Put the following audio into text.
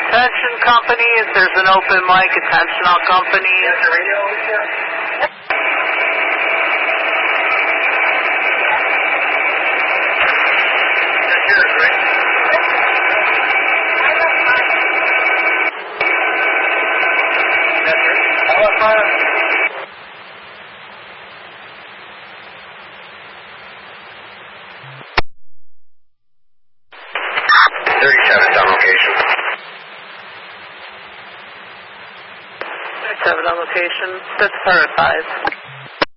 Attention company, if there's an open mic, attention all companies. The radio over here? That's yours, right? That's yours? How about fire? 37 on location. 7 on location. That's Pirate 5.